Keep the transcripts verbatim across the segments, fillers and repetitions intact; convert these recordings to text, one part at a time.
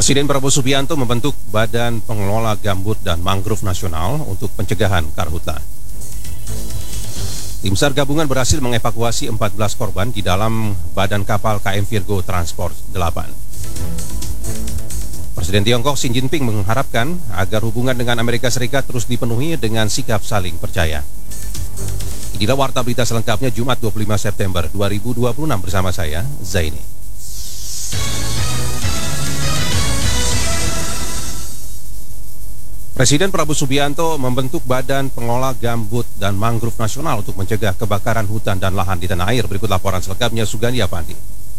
Presiden Prabowo Subianto membentuk Badan Pengelola Gambut dan Mangrove Nasional untuk pencegahan karhutla. Tim SAR gabungan berhasil mengevakuasi empat belas korban di dalam badan kapal K M Virgo Transport delapan. Presiden Tiongkok Xi Jinping mengharapkan agar hubungan dengan Amerika Serikat terus dipenuhi dengan sikap saling percaya. Inilah warta berita selengkapnya Jumat dua puluh lima September dua ribu dua puluh enam bersama saya, Zaini. Presiden Prabowo Subianto membentuk Badan Pengelola Gambut dan Mangrove Nasional untuk mencegah kebakaran hutan dan lahan di tanah air. Berikut laporan selengkapnya Sugandi Apandi.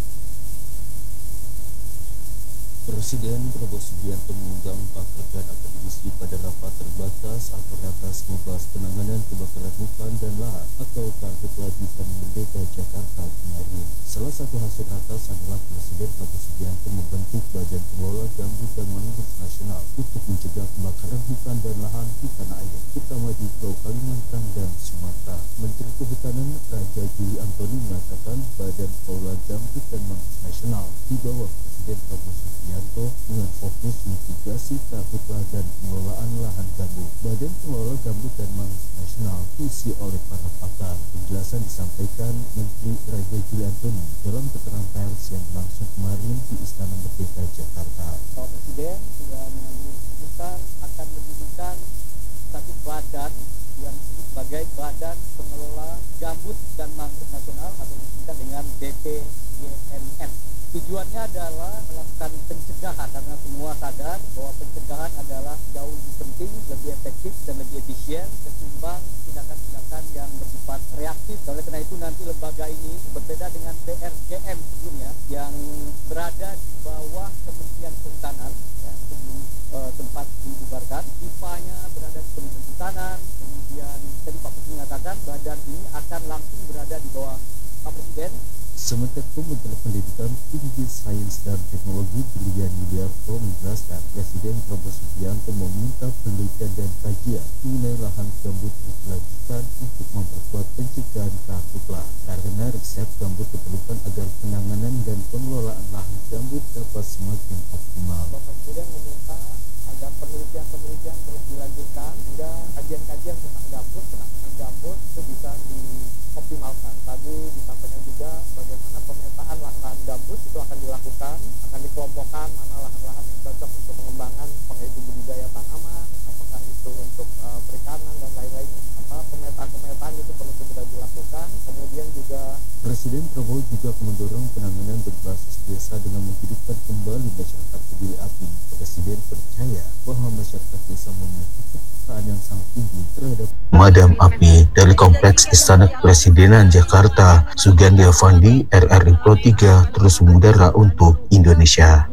Presiden Prabowo Subianto mengundang pakar dan akademisi pada rapat terbatas atau ratas membahas penanganan kebakaran hutan dan lahan atau karhutla di Taman Merdeka, Jakarta kemarin. Salah satu hasil ratas adalah Presiden Prabowo Subianto membentuk Badan Pengelola Gambut dan Mangrove Nasional untuk mencegah kebakaran hutan dan lahan di tanah air, terutama di Pulau Kalimantan dan Sumatera. Menteri Kehutanan Raja Juli Antoni mengatakan Badan Pengelola Gambut dan Mangrove Nasional di bawah Presiden Prabowo Subianto dengan fokus mitigasi karhutla dan pengelolaan lahan gambut. Badan Pengelola Gambut dan Mangrove Nasional diisi oleh para pakar. Penjelasan disampaikan Menteri Raja Juli Antoni dalam keterangan pers yang berlangsung kemarin di Istana Merdeka, Jakarta. Pak Presiden sudah mengambil keputusan akan mendirikan satu badan yang disebut sebagai Badan Pengelola Gambut dan Mangrove Nasional atau disingkat dengan B P G M N. Tujuannya adalah melakukan pencegahan karena semua sadar bahwa pencegahan adalah jauh lebih penting, lebih efektif dan lebih efisien ketimbang tindakan-tindakan yang bersifat reaktif. Oleh karena itu nanti lembaga ini berbeda dengan P R G M sebelumnya yang berada di bawah Kementerian Kehutanan ya, sebelum uh, tempat dibubarkan. I P A-nya berada di Kementerian Kehutanan. Kemudian tadi Pak Presiden mengatakan badan ini akan langsung berada di bawah Pak Presiden. Sementara itu, Menteri Pendidikan Tinggi, Sains dan Teknologi Brilian Yuliarto menjelaskan Presiden Prabowo Subianto meminta penelitian dan kajian mengenai lahan gambut terus dilanjutkan untuk memperkuat pencegahan karhutla karena riset gambut diperlukan agar penanganan dan pengelolaan lahan gambut dapat semakin optimal. Bapak Presiden meminta agar penelitian-penelitian terus dilanjutkan hingga kajian-kajian tentang gambut, penanganan gambut itu bisa dioptimalkan. Tadi disampaikan juga bagaimana pemetaan lahan-lahan gambut itu akan dilakukan, akan dikelompokkan mana lahan-lahan yang cocok untuk pengembangan, apakah itu budidaya tanaman, apakah itu untuk uh, perikanan dan lain-lainnya. Apa pemetaan-pemetaan itu perlu segera dilakukan. Kemudian juga Presiden Prabowo juga mendorong penanganan berbasis desa dengan menghidupkan kembali masyarakat peduli api. Presiden percaya bahwa masyarakat desa memiliki kepekaan yang sangat tinggi terhadap Madam Api. Dari Kompleks Istana Kepresidenan Jakarta, Sugandi Apandi, R R I Pro tiga, terus mengudara untuk Indonesia.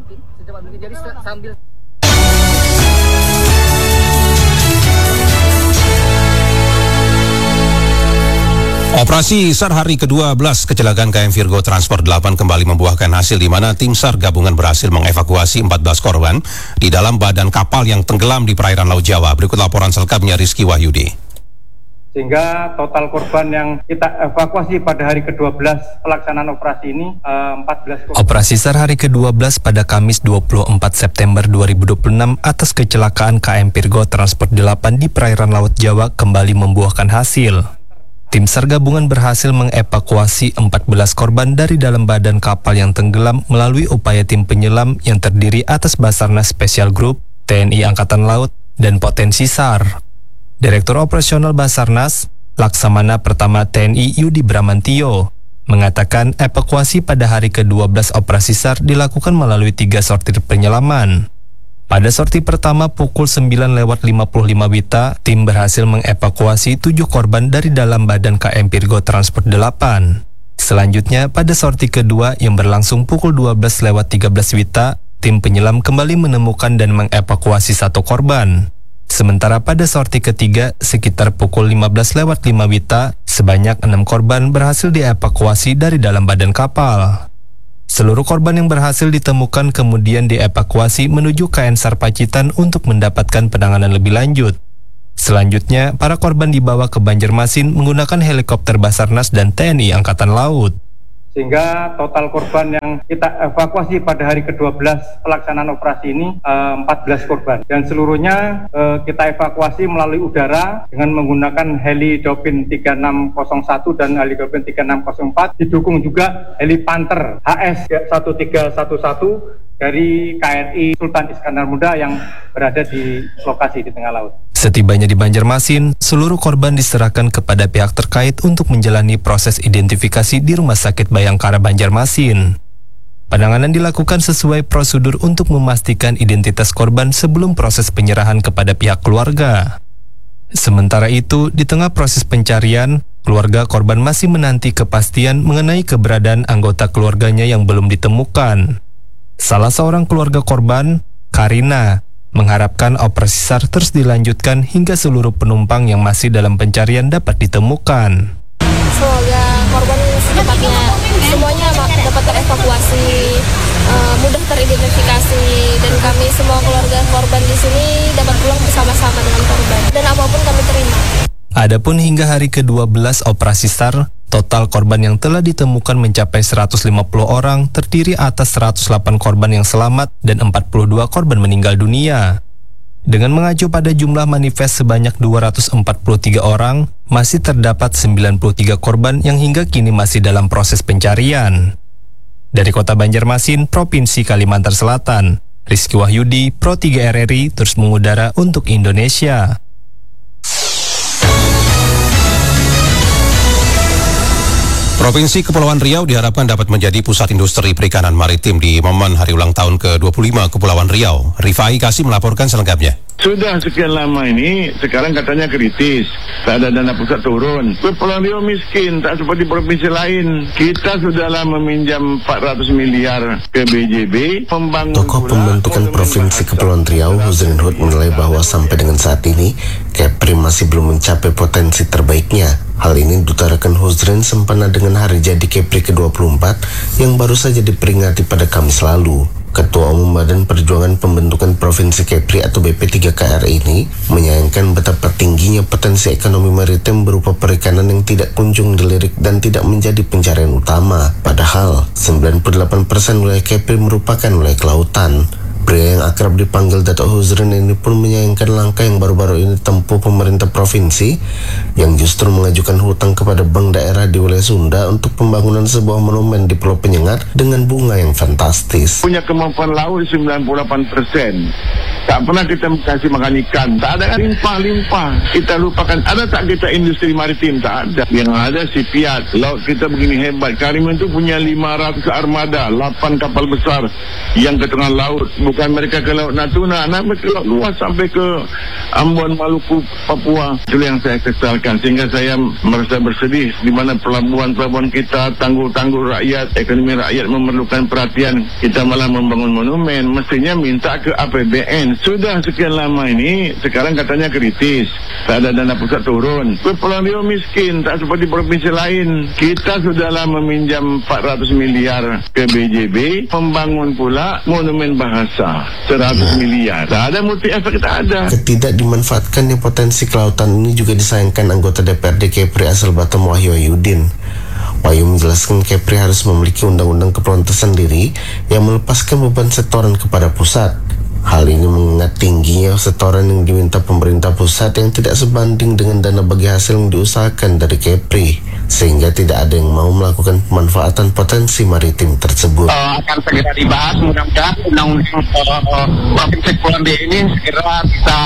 Operasi SAR hari kedua belas kecelakaan K M Virgo Transport delapan kembali membuahkan hasil di mana tim SAR gabungan berhasil mengevakuasi empat belas korban di dalam badan kapal yang tenggelam di perairan Laut Jawa. Berikut laporan selengkapnya Rizky Wahyudi. Sehingga total korban yang kita evakuasi pada hari kedua belas pelaksanaan operasi ini uh, empat belas korban. Operasi SAR hari kedua belas pada Kamis dua puluh empat September dua ribu dua puluh enam atas kecelakaan K M Virgo Transport delapan di perairan Laut Jawa kembali membuahkan hasil. Tim SAR gabungan berhasil mengevakuasi empat belas korban dari dalam badan kapal yang tenggelam melalui upaya tim penyelam yang terdiri atas Basarnas Special Group, T N I Angkatan Laut, dan Potensi SAR. Direktur Operasional Basarnas, Laksamana Pertama T N I Yudi Bramantio, mengatakan evakuasi pada hari kedua belas operasi SAR dilakukan melalui tiga sortir penyelaman. Pada sorti pertama pukul sembilan lewat lima puluh lima Wita, tim berhasil mengevakuasi tujuh korban dari dalam badan K M Virgo Transport delapan. Selanjutnya, pada sorti kedua yang berlangsung pukul dua belas lewat tiga belas Wita, tim penyelam kembali menemukan dan mengevakuasi satu korban. Sementara pada sorti ketiga, sekitar pukul lima belas lewat lima Wita, sebanyak enam korban berhasil dievakuasi dari dalam badan kapal. Seluruh korban yang berhasil ditemukan kemudian dievakuasi menuju K N SAR Pacitan untuk mendapatkan penanganan lebih lanjut. Selanjutnya, para korban dibawa ke Banjarmasin menggunakan helikopter Basarnas dan T N I Angkatan Laut. Sehingga total korban yang kita evakuasi pada hari kedua belas pelaksanaan operasi ini eh, empat belas korban. Dan seluruhnya eh, kita evakuasi melalui udara dengan menggunakan heli Dopin tiga enam nol satu dan heli Dopin tiga enam nol empat, didukung juga heli Panther H S satu tiga satu satu dari K R I Sultan Iskandar Muda yang berada di lokasi di tengah laut. Setibanya di Banjarmasin, seluruh korban diserahkan kepada pihak terkait untuk menjalani proses identifikasi di Rumah Sakit Bayangkara Banjarmasin. Penanganan dilakukan sesuai prosedur untuk memastikan identitas korban sebelum proses penyerahan kepada pihak keluarga. Sementara itu, di tengah proses pencarian, keluarga korban masih menanti kepastian mengenai keberadaan anggota keluarganya yang belum ditemukan. Salah seorang keluarga korban, Karina, mengharapkan operasi S A R terus dilanjutkan hingga seluruh penumpang yang masih dalam pencarian dapat ditemukan. Semoga korban secepatnya semuanya dapat terevakuasi, uh, mudah teridentifikasi, dan kami semua keluarga korban di sini dapat pulang bersama-sama dengan korban, dan apapun kami terima. Adapun hingga hari kedua belas operasi S A R, total korban yang telah ditemukan mencapai seratus lima puluh orang, terdiri atas seratus delapan korban yang selamat dan empat puluh dua korban meninggal dunia. Dengan mengacu pada jumlah manifest sebanyak dua ratus empat puluh tiga orang, masih terdapat sembilan puluh tiga korban yang hingga kini masih dalam proses pencarian. Dari Kota Banjarmasin, Provinsi Kalimantan Selatan, Rizky Wahyudi, Pro tiga R R I, terus mengudara untuk Indonesia. Provinsi Kepulauan Riau diharapkan dapat menjadi pusat industri perikanan maritim di momen hari ulang tahun ke dua puluh lima Kepulauan Riau. Rifai Kasih melaporkan selengkapnya. Sudah sekian lama ini, sekarang katanya kritis. Tak ada dana pusat turun. Kepulauan Riau miskin, tak seperti provinsi lain. Kita sudahlah meminjam empat ratus miliar ke B J B. Tokoh pembentukan Provinsi Kepulauan Riau, Huzrin Hud, menilai bahwa sampai dengan saat ini, Kepri masih belum mencapai potensi terbaiknya. Hal ini diutarakan Huzrin sempena dengan hari jadi Kepri ke dua puluh empat yang baru saja diperingati pada Kamis lalu. Ketua Umum Badan Perjuangan Pembentukan Provinsi Kepri atau B P tiga K R ini menyayangkan betapa tingginya potensi ekonomi maritim berupa perikanan yang tidak kunjung dilirik dan tidak menjadi pencarian utama. Padahal sembilan puluh delapan persen wilayah Kepri merupakan wilayah kelautan. Pria yang akrab dipanggil Dato' Huzrin ini pun menyayangkan langkah yang baru-baru ini ditempuh pemerintah provinsi yang justru mengajukan hutang kepada bank daerah di wilayah Sunda untuk pembangunan sebuah monumen di Pulau Penyengat dengan bunga yang fantastis. Punya kemampuan laut sembilan puluh delapan persen. Tak pernah kita kasih makan ikan. Tak ada limpah-limpah. Kita lupakan. Ada tak kita industri maritim? Tak ada. Yang ada si Piat. Laut kita begini hebat. Karimun itu punya lima ratus armada, delapan kapal besar yang ke tengah laut. Bukan mereka ke Laut Natuna, mereka ke laut luas sampai ke Ambon, Maluku, Papua. Itu yang saya kesalkan, sehingga saya merasa bersedih di mana pelabuhan-pelabuhan kita, tanggul-tanggul rakyat, ekonomi rakyat memerlukan perhatian. Kita malah membangun monumen, mestinya minta ke A P B N. Sudah sekian lama ini, sekarang katanya kritis. Tak ada dana pusat turun. Kepulauan Riau miskin, tak seperti provinsi lain. Kita sudahlah meminjam empat ratus miliar ke B J B, membangun pula monumen bahasa. seratus miliar. Tak ada multi efek, tak ada. Ketidakdimanfaatkannya potensi kelautan ini juga disayangkan anggota D P R D Kepri asal Batam Wahyu Ayudin. Wahyu menjelaskan Kepri harus memiliki undang-undang kepulauan tersendiri yang melepaskan beban setoran kepada pusat. Hal ini mengingat tingginya setoran yang diminta pemerintah pusat yang tidak sebanding dengan dana bagi hasil yang diusahakan dari Kepri, sehingga tidak ada yang mau melakukan pemanfaatan potensi maritim tersebut. Uh, akan segera dibahas, mudah-mudahan undang-undang uh, Provinsi Kepulauan Riau ini segera bisa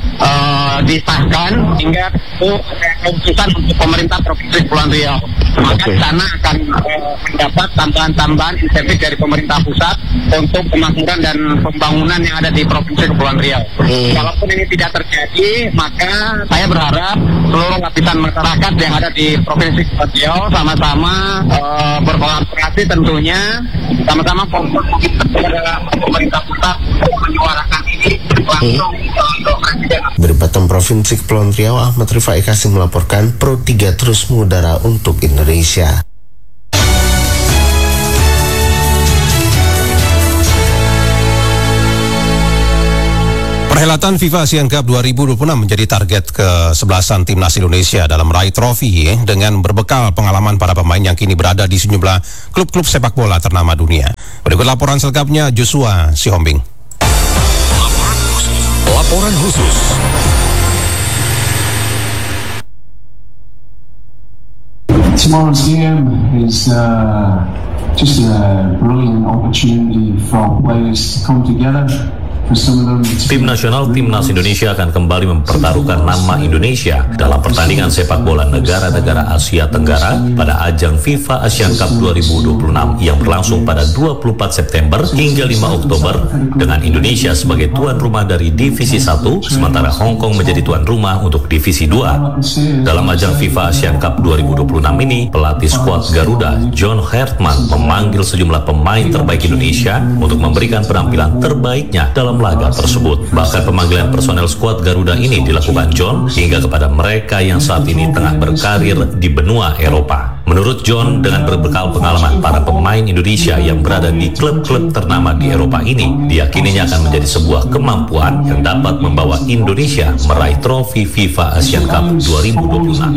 uh, disahkan hingga itu keputusan untuk pemerintah Provinsi Kepulauan Riau. Maka okay. Sana akan uh, mendapat tambahan-tambahan insentif dari pemerintah pusat untuk kemakmuran dan pembangunan yang ada di Provinsi Kepulauan Riau. Hmm. Walaupun ini tidak terjadi, maka saya berharap seluruh lapisan masyarakat yang ada di Provinsi Kepulauan Riau sama-sama uh, berkolaborasi tentunya, sama-sama fokus kepada pemerintah pusat menyuarakan ini langsung untuk Presiden. Dari Batam Provinsi Kepulauan Riau, Ahmad Rifai Kasih melaporkan. Pro tiga terus mengudara untuk Indonesia. Perhelatan FIFA Asian Cup dua ribu dua puluh enam menjadi target kesebelasan timnas Indonesia dalam meraih trofi eh, dengan berbekal pengalaman para pemain yang kini berada di sejumlah klub-klub sepak bola ternama dunia. Berikut laporan selengkapnya Joshua Sihombing. Laporan khusus. Laporan khusus. Tomorrow's game is uh, just a brilliant opportunity for players to come together. Tim nasional Timnas Indonesia akan kembali mempertaruhkan nama Indonesia dalam pertandingan sepak bola negara-negara Asia Tenggara pada ajang FIFA Asian Cup dua ribu dua puluh enam yang berlangsung pada dua puluh empat September hingga lima Oktober dengan Indonesia sebagai tuan rumah dari Divisi satu, sementara Hong Kong menjadi tuan rumah untuk Divisi dua. Dalam ajang FIFA Asian Cup dua ribu dua puluh enam ini, pelatih skuad Garuda John Hartman memanggil sejumlah pemain terbaik Indonesia untuk memberikan penampilan terbaiknya dalam laga tersebut. Bahkan pemanggilan personel skuad Garuda ini dilakukan John hingga kepada mereka yang saat ini tengah berkarir di benua Eropa. Menurut John, dengan berbekal pengalaman para pemain Indonesia yang berada di klub-klub ternama di Eropa ini, diyakininya akan menjadi sebuah kemampuan yang dapat membawa Indonesia meraih trofi FIFA Asian Cup dua ribu dua puluh enam.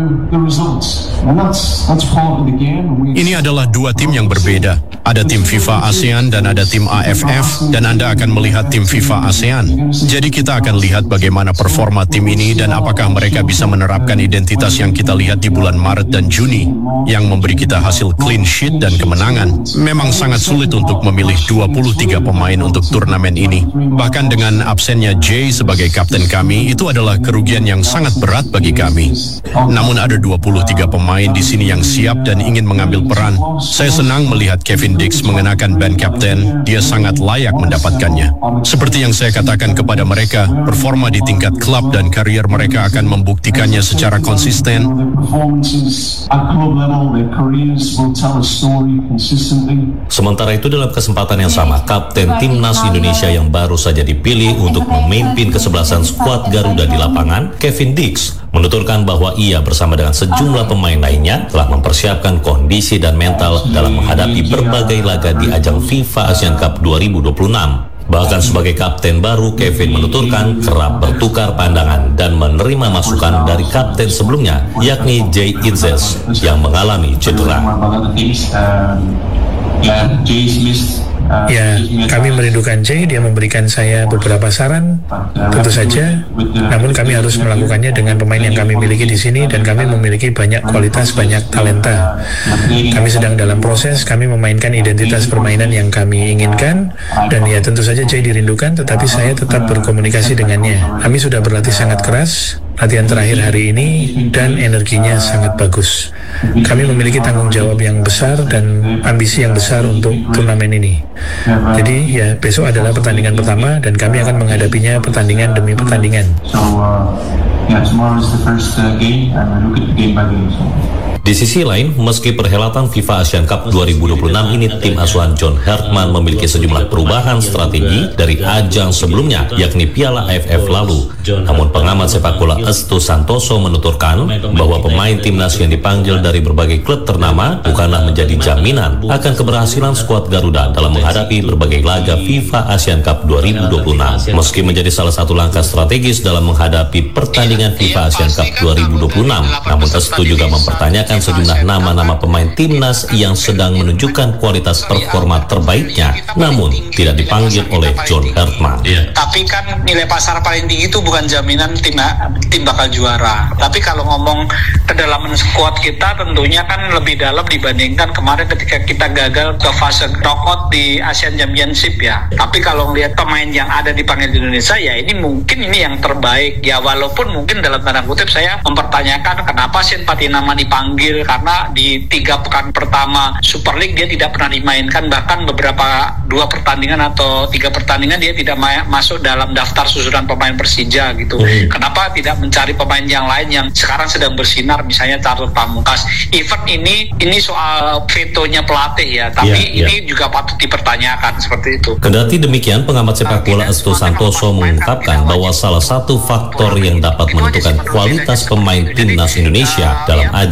Ini adalah dua tim yang berbeda. Ada tim FIFA ASEAN dan ada tim A F F, dan Anda akan melihat tim FIFA ASEAN. Jadi kita akan lihat bagaimana performa tim ini dan apakah mereka bisa menerapkan identitas yang kita lihat di bulan Maret dan Juni, yang memberi kita hasil clean sheet dan kemenangan. Memang sangat sulit untuk memilih dua puluh tiga pemain untuk turnamen ini. Bahkan dengan absennya Jay sebagai kapten kami, itu adalah kerugian yang sangat berat bagi kami. Namun ada dua puluh tiga pemain di sini yang siap dan ingin mengambil peran. Saya senang melihat Kevin Dix mengenakan band kapten. Dia sangat layak mendapatkannya. Seperti yang saya katakan kepada mereka, performa di tingkat klub dan karier mereka akan membuktikannya secara konsisten. Sementara itu, dalam kesempatan yang sama, Kapten Timnas Indonesia yang baru saja dipilih untuk memimpin kesebelasan skuad Garuda di lapangan, Kevin Dix, menuturkan bahwa ia bersama dengan sejumlah pemain lainnya telah mempersiapkan kondisi dan mental dalam menghadapi berbagai laga di ajang FIFA Asian Cup dua ribu dua puluh enam. Bahkan sebagai kapten baru, Kevin menuturkan kerap bertukar pandangan dan menerima masukan dari kapten sebelumnya, yakni Jay Itzes yang mengalami cedera. Ya, kami merindukan Jay, dia memberikan saya beberapa saran, tentu saja. Namun kami harus melakukannya dengan pemain yang kami miliki di sini, dan kami memiliki banyak kualitas, banyak talenta. Kami sedang dalam proses, kami memainkan identitas permainan yang kami inginkan, dan ya tentu saja Jay dirindukan, tetapi saya tetap berkomunikasi dengannya. Kami sudah berlatih sangat keras, latihan terakhir hari ini, dan energinya sangat bagus. Kami memiliki tanggung jawab yang besar dan ambisi yang besar untuk turnamen ini. Jadi ya, besok adalah pertandingan pertama dan kami akan menghadapinya pertandingan demi pertandingan. Di sisi lain, meski perhelatan FIFA Asian Cup dua ribu dua puluh enam ini tim asuhan John Hartman memiliki sejumlah perubahan strategi dari ajang sebelumnya, yakni Piala A F F lalu. Namun pengamat sepak bola Estu Santoso menuturkan bahwa pemain timnas yang dipanggil dari berbagai klub ternama bukanlah menjadi jaminan akan keberhasilan skuad Garuda dalam menghadapi berbagai laga FIFA Asian Cup dua ribu dua puluh enam. Meski menjadi salah satu langkah strategis dalam menghadapi pertandingan FIFA Asian Cup dua ribu dua puluh enam, namun Estu juga mempertanyakan sejumlah nama-nama pemain timnas yang sedang menunjukkan kualitas performa terbaiknya, namun tidak dipanggil oleh John Hartman. Tapi kan nilai pasar paling tinggi itu bukan jaminan tim, tim bakal juara. Tapi kalau ngomong kedalaman skuad kita, tentunya kan lebih dalam dibandingkan kemarin ketika kita gagal ke fase knockout di Asian Championship ya. Tapi kalau melihat pemain yang ada dipanggil di Indonesia, ya ini mungkin ini yang terbaik ya, walaupun mungkin dalam tanda kutip saya mempertanyakan kenapa Shane Patinama dipanggil, karena di tiga pekan pertama Super League dia tidak pernah dimainkan, bahkan beberapa dua pertandingan atau tiga pertandingan dia tidak ma- masuk dalam daftar susunan pemain Persija gitu. Hmm. Kenapa tidak mencari pemain yang lain yang sekarang sedang bersinar, misalnya Charles Pamungkas? Event ini ini soal vetonya pelatih ya, tapi yeah, ini yeah. juga patut dipertanyakan seperti itu. Kendati demikian, pengamat sepak bola Estu Santoso mengungkapkan bahwa salah satu faktor yang dapat menentukan kualitas pemain timnas Indonesia dalam ajang FIFA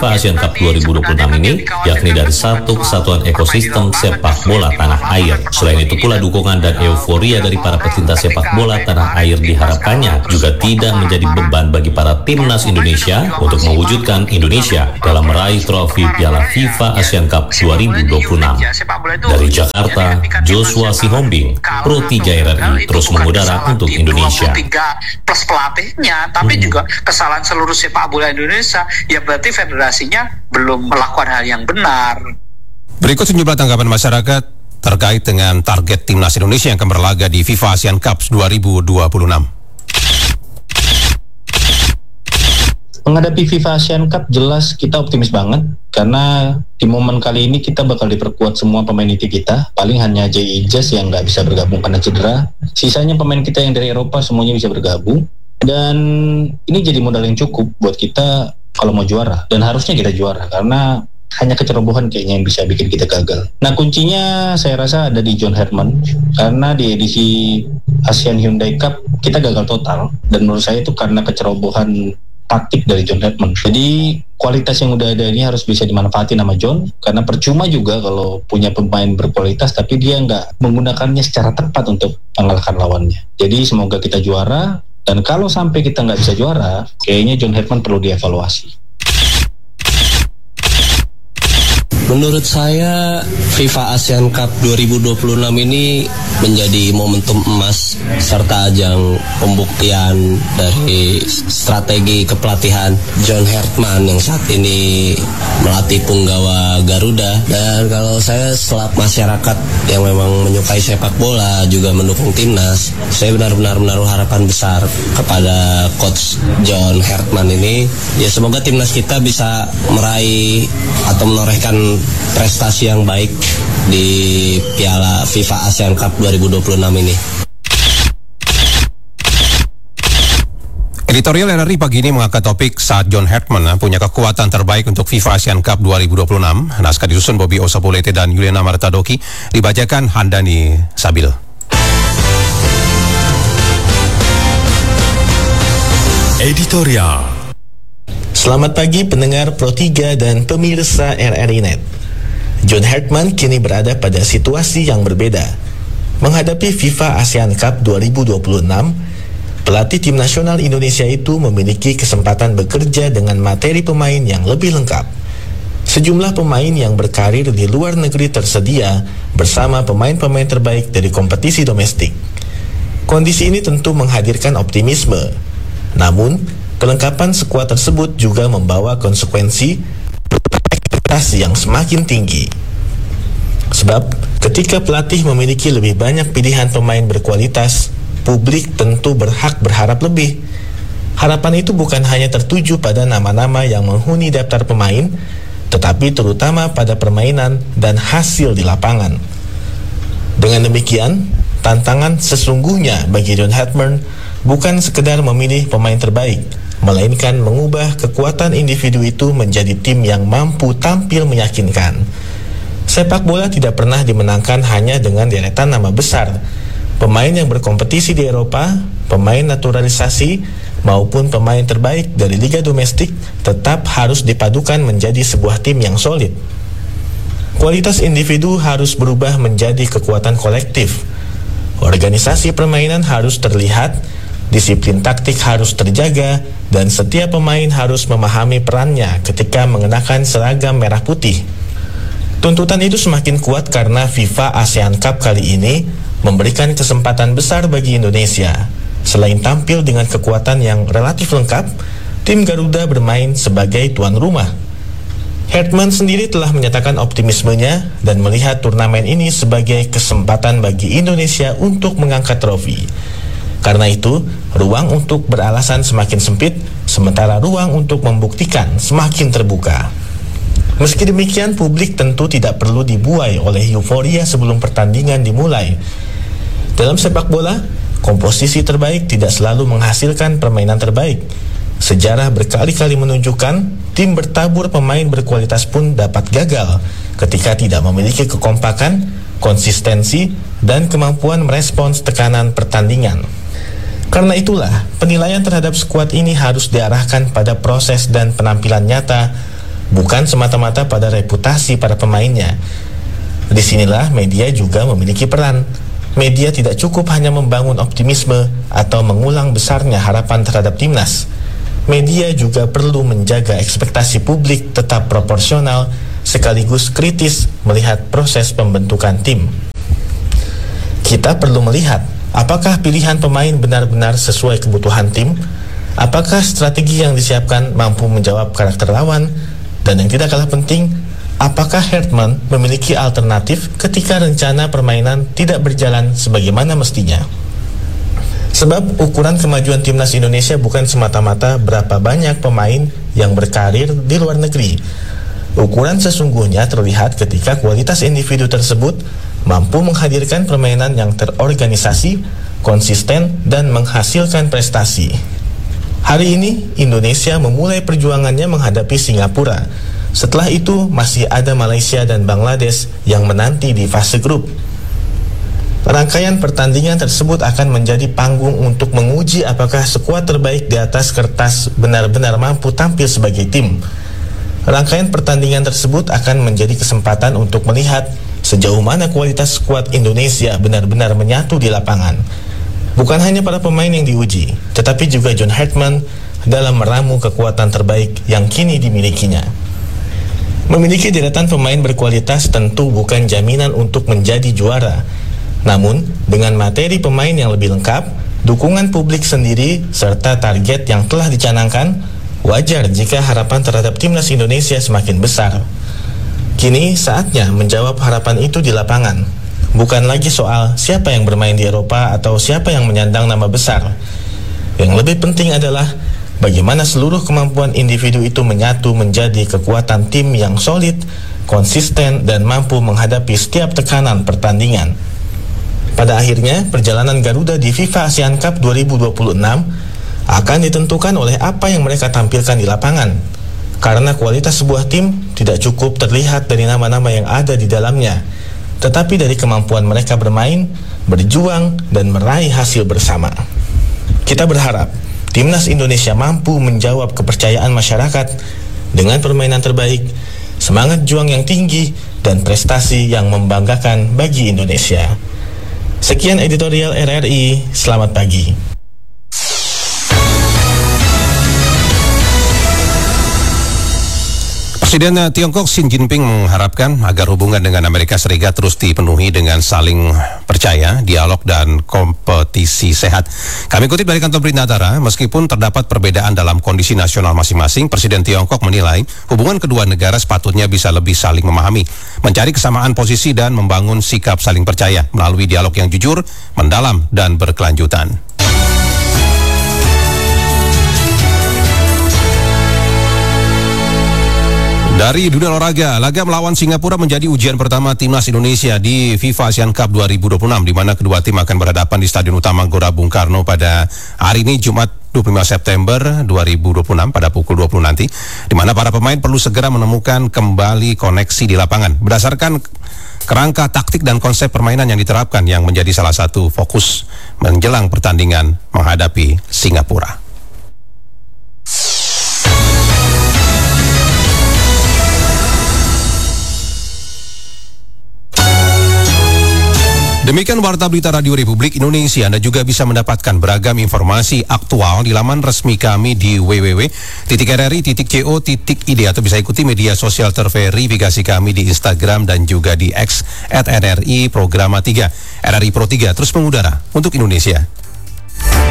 FIFA Asian Cup dua ribu dua puluh enam ini, yakni dari satu kesatuan ekosistem sepak bola tanah air. Selain itu pula dukungan dan euforia dari para pecinta sepak bola tanah air diharapkannya juga tidak menjadi beban bagi para timnas Indonesia untuk mewujudkan Indonesia dalam meraih trofi Piala FIFA Asian Cup dua ribu dua puluh enam. Dari Jakarta, Joshua Sihombing, Pro tiga R R I terus mengudara untuk Indonesia. Plus pelatihnya, tapi hmm. juga kesalahan seluruh sepak bola Indonesia, ya berarti federasinya belum melakukan hal yang benar. Berikut sejumlah tanggapan masyarakat terkait dengan target timnas Indonesia yang akan berlaga di FIFA Asian Cup dua ribu dua puluh enam. Menghadapi FIFA Asian Cup jelas kita optimis banget karena di momen kali ini kita bakal diperkuat semua pemain inti kita. Paling hanya Jay Ijaz yang nggak bisa bergabung karena cedera. Sisanya pemain kita yang dari Eropa semuanya bisa bergabung. Dan ini jadi modal yang cukup buat kita kalau mau juara. Dan harusnya kita juara karena hanya kecerobohan kayaknya yang bisa bikin kita gagal. Nah kuncinya saya rasa ada di John Herman karena di edisi Asian Hyundai Cup kita gagal total. Dan menurut saya itu karena kecerobohan taktik dari John Herman. Jadi kualitas yang udah ada ini harus bisa dimanfaati sama John karena percuma juga kalau punya pemain berkualitas tapi dia nggak menggunakannya secara tepat untuk mengalahkan lawannya. Jadi semoga kita juara dan kalau sampai kita nggak bisa juara kayaknya John Herman perlu dievaluasi. Menurut saya FIFA Asian Cup dua ribu dua puluh enam ini menjadi momentum emas serta ajang pembuktian dari strategi kepelatihan John Herman yang saat ini melatih punggawa Garuda. Dan kalau saya selaku masyarakat yang memang menyukai sepak bola juga mendukung timnas, saya benar-benar menaruh harapan besar kepada Coach John Herman ini. Ya semoga timnas kita bisa meraih atau menorehkan prestasi yang baik di Piala FIFA Asian Cup dua ribu dua puluh enam ini. Editorial R R I pagi ini mengangkat topik saat John Herman punya kekuatan terbaik untuk FIFA Asian Cup dua ribu dua puluh enam. Naskah disusun Bobby Osapolete dan Yuliana Martadoki, dibacakan Handani Sabil. Editorial. Selamat pagi pendengar Pro tiga dan pemirsa R R I Net. John Herman kini berada pada situasi yang berbeda. Menghadapi FIFA Asian Cup dua ribu dua puluh enam, pelatih tim nasional Indonesia itu memiliki kesempatan bekerja dengan materi pemain yang lebih lengkap. Sejumlah pemain yang berkarir di luar negeri tersedia bersama pemain-pemain terbaik dari kompetisi domestik. Kondisi ini tentu menghadirkan optimisme. Namun, kelengkapan skuad tersebut juga membawa konsekuensi ekspektasi yang semakin tinggi. Sebab, ketika pelatih memiliki lebih banyak pilihan pemain berkualitas, publik tentu berhak berharap lebih. Harapan itu bukan hanya tertuju pada nama-nama yang menghuni daftar pemain, tetapi terutama pada permainan dan hasil di lapangan. Dengan demikian, tantangan sesungguhnya bagi John Herman bukan sekedar memilih pemain terbaik, melainkan mengubah kekuatan individu itu menjadi tim yang mampu tampil meyakinkan. Sepak bola tidak pernah dimenangkan hanya dengan deretan nama besar. Pemain yang berkompetisi di Eropa, pemain naturalisasi, maupun pemain terbaik dari liga domestik tetap harus dipadukan menjadi sebuah tim yang solid. Kualitas individu harus berubah menjadi kekuatan kolektif. Organisasi permainan harus terlihat, disiplin taktik harus terjaga, dan setiap pemain harus memahami perannya ketika mengenakan seragam merah putih. Tuntutan itu semakin kuat karena FIFA ASEAN Cup kali ini memberikan kesempatan besar bagi Indonesia. Selain tampil dengan kekuatan yang relatif lengkap, tim Garuda bermain sebagai tuan rumah. Herman sendiri telah menyatakan optimismenya dan melihat turnamen ini sebagai kesempatan bagi Indonesia untuk mengangkat trofi. Karena itu, ruang untuk beralasan semakin sempit, sementara ruang untuk membuktikan semakin terbuka. Meski demikian, publik tentu tidak perlu dibuai oleh euforia sebelum pertandingan dimulai. Dalam sepak bola, komposisi terbaik tidak selalu menghasilkan permainan terbaik. Sejarah berkali-kali menunjukkan tim bertabur pemain berkualitas pun dapat gagal ketika tidak memiliki kekompakan, konsistensi, dan kemampuan merespons tekanan pertandingan. Karena itulah, penilaian terhadap skuad ini harus diarahkan pada proses dan penampilan nyata, bukan semata-mata pada reputasi para pemainnya. Disinilah media juga memiliki peran. Media tidak cukup hanya membangun optimisme atau mengulang besarnya harapan terhadap timnas. Media juga perlu menjaga ekspektasi publik tetap proporsional sekaligus kritis melihat proses pembentukan tim. Kita perlu melihat apakah pilihan pemain benar-benar sesuai kebutuhan tim, apakah strategi yang disiapkan mampu menjawab karakter lawan, dan yang tidak kalah penting, apakah Hartman memiliki alternatif ketika rencana permainan tidak berjalan sebagaimana mestinya. Sebab ukuran kemajuan timnas Indonesia bukan semata-mata berapa banyak pemain yang berkarir di luar negeri. Ukuran sesungguhnya terlihat ketika kualitas individu tersebut mampu menghadirkan permainan yang terorganisasi, konsisten, dan menghasilkan prestasi. Hari ini Indonesia memulai perjuangannya menghadapi Singapura. Setelah itu masih ada Malaysia dan Bangladesh yang menanti di fase grup. Rangkaian pertandingan tersebut akan menjadi panggung untuk menguji apakah skuad terbaik di atas kertas benar-benar mampu tampil sebagai tim. Rangkaian pertandingan tersebut akan menjadi kesempatan untuk melihat sejauh mana kualitas skuad Indonesia benar-benar menyatu di lapangan. Bukan hanya para pemain yang diuji, tetapi juga John Hartman dalam meramu kekuatan terbaik yang kini dimilikinya. Memiliki deretan pemain berkualitas tentu bukan jaminan untuk menjadi juara. Namun, dengan materi pemain yang lebih lengkap, dukungan publik sendiri, serta target yang telah dicanangkan, wajar jika harapan terhadap timnas Indonesia semakin besar. Kini saatnya menjawab harapan itu di lapangan. Bukan lagi soal siapa yang bermain di Eropa atau siapa yang menyandang nama besar. Yang lebih penting adalah bagaimana seluruh kemampuan individu itu menyatu menjadi kekuatan tim yang solid, konsisten, dan mampu menghadapi setiap tekanan pertandingan. Pada akhirnya, perjalanan Garuda di FIFA ASEAN Cup dua ribu dua puluh enam akan ditentukan oleh apa yang mereka tampilkan di lapangan. Karena kualitas sebuah tim tidak cukup terlihat dari nama-nama yang ada di dalamnya, tetapi dari kemampuan mereka bermain, berjuang, dan meraih hasil bersama. Kita berharap timnas Indonesia mampu menjawab kepercayaan masyarakat dengan permainan terbaik, semangat juang yang tinggi, dan prestasi yang membanggakan bagi Indonesia. Sekian editorial R R I, selamat pagi. Presiden Tiongkok Xi Jinping mengharapkan agar hubungan dengan Amerika Serikat terus dipenuhi dengan saling percaya, dialog, dan kompetisi sehat. Kami kutip dari kantor berita Antara, meskipun terdapat perbedaan dalam kondisi nasional masing-masing, Presiden Tiongkok menilai hubungan kedua negara sepatutnya bisa lebih saling memahami, mencari kesamaan posisi, dan membangun sikap saling percaya melalui dialog yang jujur, mendalam, dan berkelanjutan. Dari dunia olahraga, laga melawan Singapura menjadi ujian pertama timnas Indonesia di FIFA ASEAN Cup dua ribu dua puluh enam, di mana kedua tim akan berhadapan di Stadion Utama Gelora Bung Karno pada hari ini Jumat dua puluh lima September dua ribu dua puluh enam pada pukul dua puluh nanti, di mana para pemain perlu segera menemukan kembali koneksi di lapangan berdasarkan kerangka taktik dan konsep permainan yang diterapkan yang menjadi salah satu fokus menjelang pertandingan menghadapi Singapura. Demikian Warta Berita Radio Republik Indonesia. Anda juga bisa mendapatkan beragam informasi aktual di laman resmi kami di w w w titik r r i titik co titik i d atau bisa ikuti media sosial terverifikasi kami di Instagram dan juga di X at R R I Programa tiga. R R I Pro tiga terus mengudara untuk Indonesia.